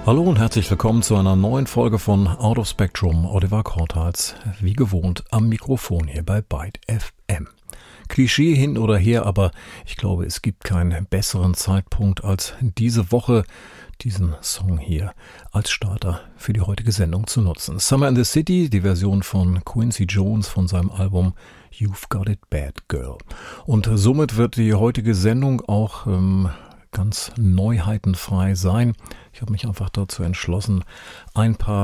Hallo und herzlich willkommen zu einer neuen Folge von Out of Spectrum. Oliver Kortals, wie gewohnt, am Mikrofon hier bei Byte FM. Klischee hin oder her, aber ich glaube, es gibt keinen besseren Zeitpunkt als diese Woche, diesen Song hier als Starter für die heutige Sendung zu nutzen. Summer in the City, die Version von Quincy Jones von seinem Album You've Got It Bad Girl. Und somit wird die heutige Sendung auch ganz neuheitenfrei sein. Ich habe mich einfach dazu entschlossen, ein paar